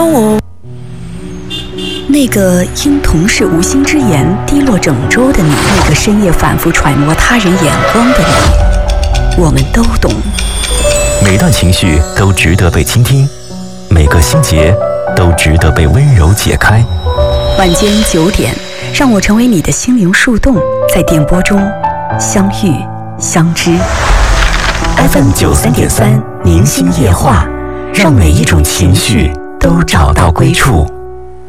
那个因同事无心之言低落整周的你，那个深夜反复揣摩他人眼光的你，我们都懂。 每段情绪都值得被倾听，每个心结都值得被温柔解开。 晚间9点，让我成为你的心灵树洞，在电波中相遇相知。FM 93.3，宁心夜话，让每一种情绪都找到归处。